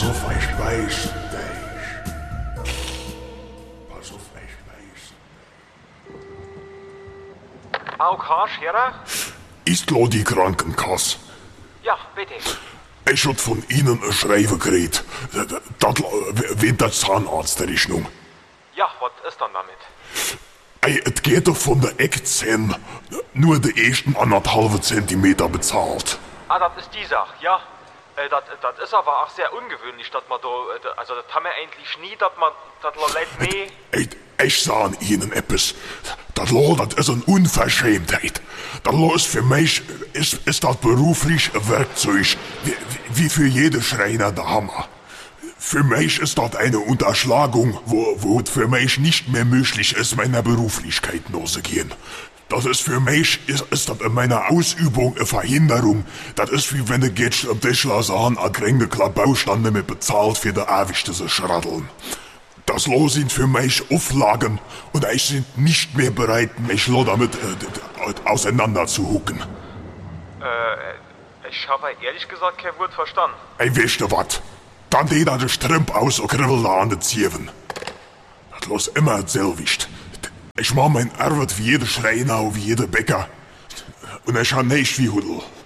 Pass auf, ich weiß dich. Pass auf, ich weiß. AOK, Scherer? Ist lo die Krankenkasse? Ja, bitte. Ich hab von Ihnen ein Schreiben gekriegt. Das wegen der Zahnarztrechnung. Ja, was ist dann damit? Es geht doch von der Eckzähne nur die ersten 1,5 Zentimeter bezahlt. Ah, das ist die Sache, ja. Das ist aber auch sehr ungewöhnlich, dass man da, also das haben wir eigentlich nie, dass man, das Leute mehr... Ich sag Ihnen etwas. Das ist eine Unverschämtheit. Das ist für mich, ist das beruflich ein Werkzeug, wie für jede Schreiner der Hammer. Für mich ist das eine Unterschlagung, wo es für mich nicht mehr möglich ist, meiner Beruflichkeit nachzugehen. Das ist für mich, ist das in meiner Ausübung eine Verhinderung. Das ist wie wenn du gehst am Tischler sagen, a kriegen Baustand nicht mehr bezahlt für die Ewigste zu schraddeln. Das sind für mich Auflagen und ich sind nicht mehr bereit, mich damit auseinanderzuhucken. Ich habe ehrlich gesagt kein Wort verstanden. Weißt du wat? Dann geht er den Strümp aus und kribbelt an den Zieven. Das immer selwicht. Ich mach mein Arbeit wie jeder Schreiner und wie jeder Bäcker. Und ich hab nicht wie Hudel.